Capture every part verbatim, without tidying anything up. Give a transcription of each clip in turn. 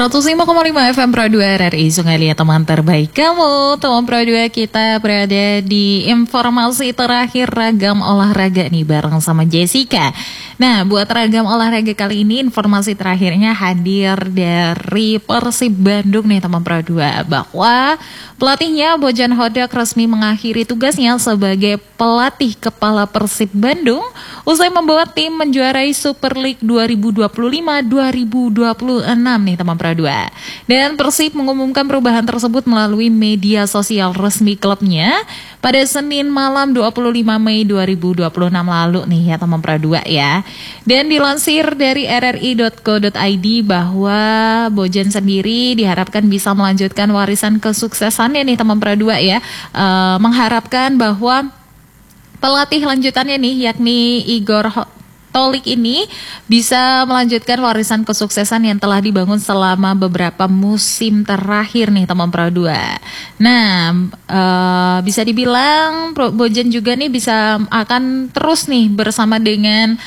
seratus lima koma lima F M Pro dua R R I Sungai Liat, teman terbaik kamu. Teman Pro dua, kita berada di informasi terakhir ragam olahraga nih bareng sama Jessica. Nah, buat ragam olahraga kali ini informasi terakhirnya hadir dari Persib Bandung nih teman Pro dua, bahwa pelatihnya Bojan Hodak resmi mengakhiri tugasnya sebagai pelatih kepala Persib Bandung usai membawa tim menjuarai Super League dua ribu dua puluh lima dua ribu dua puluh enam nih teman Pro dua. Dan Persib mengumumkan perubahan tersebut melalui media sosial resmi klubnya pada Senin malam dua puluh lima Mei dua ribu dua puluh enam lalu nih ya teman Pro dua ya. Dan dilansir dari r r i dot co dot i d bahwa Bojan sendiri diharapkan bisa melanjutkan warisan kesuksesannya nih teman Pro dua ya. E, mengharapkan bahwa pelatih lanjutannya nih yakni Igor Tolik ini bisa melanjutkan warisan kesuksesan yang telah dibangun selama beberapa musim terakhir nih teman Pro dua. Nah, e, bisa dibilang Bojan juga nih bisa akan terus nih bersama dengan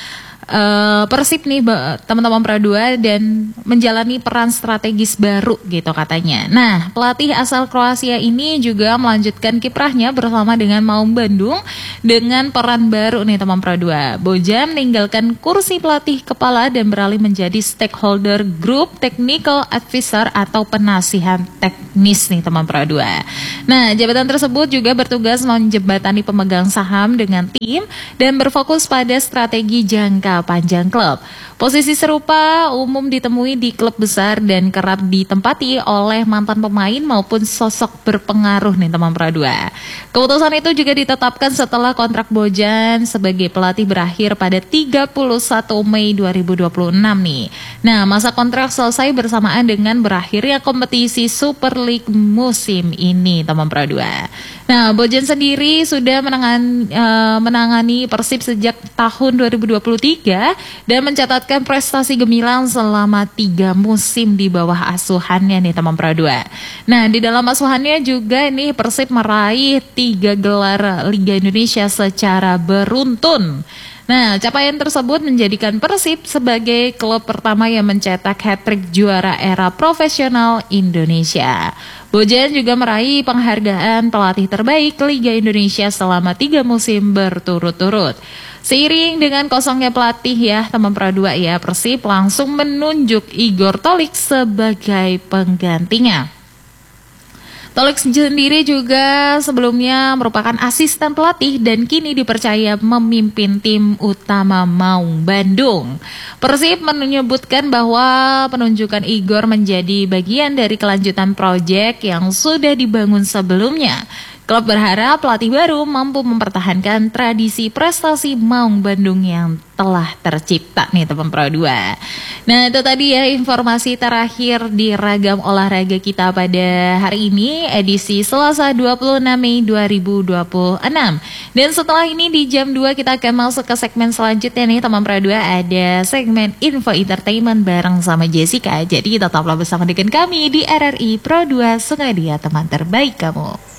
Uh, Persib nih teman-teman Pro dua dan menjalani peran strategis baru gitu katanya. Nah, pelatih asal Kroasia ini juga melanjutkan kiprahnya bersama dengan Maung Bandung dengan peran baru nih teman Pro dua. Bojan meninggalkan kursi pelatih kepala dan beralih menjadi stakeholder group technical advisor atau penasihat teknis nih teman Pro dua. Nah, jabatan tersebut juga bertugas menjembatani pemegang saham dengan tim dan berfokus pada strategi jangka panjang klub. Posisi serupa umum ditemui di klub besar dan kerap ditempati oleh mantan pemain maupun sosok berpengaruh nih teman Pro dua. Keputusan itu juga ditetapkan setelah kontrak Bojan sebagai pelatih berakhir pada tiga puluh satu Mei dua ribu dua puluh enam nih. Nah, masa kontrak selesai bersamaan dengan berakhirnya kompetisi Super League musim ini teman Pro dua. Nah, Bojan sendiri sudah menangan, uh, menangani Persib sejak tahun dua ribu dua puluh tiga dan mencatatkan prestasi gemilang selama tiga musim di bawah asuhannya nih teman Pro dua. Nah, di dalam asuhannya juga nih Persib meraih tiga gelar Liga Indonesia secara beruntun. Nah, capaian tersebut menjadikan Persib sebagai klub pertama yang mencetak hat-trick juara era profesional Indonesia. Bojan juga meraih penghargaan pelatih terbaik Liga Indonesia selama tiga musim berturut-turut. Seiring dengan kosongnya pelatih ya teman Pro dua ya, Persib langsung menunjuk Igor Tolik sebagai penggantinya. Tolik sendiri juga sebelumnya merupakan asisten pelatih dan kini dipercaya memimpin tim utama Maung Bandung. Persib menyebutkan bahwa penunjukan Igor menjadi bagian dari kelanjutan proyek yang sudah dibangun sebelumnya. Klub berharap pelatih baru mampu mempertahankan tradisi prestasi Maung Bandung yang telah tercipta nih teman Pro dua. Nah, itu tadi ya informasi terakhir di ragam olahraga kita pada hari ini, edisi Selasa dua puluh enam Mei dua ribu dua puluh enam. Dan setelah ini di jam dua kita akan masuk ke segmen selanjutnya nih teman Pro dua, ada segmen Info Entertainment bareng sama Jessica. Jadi tetaplah bersama dengan kami di R R I Pro dua Sungai Liat, teman terbaik kamu.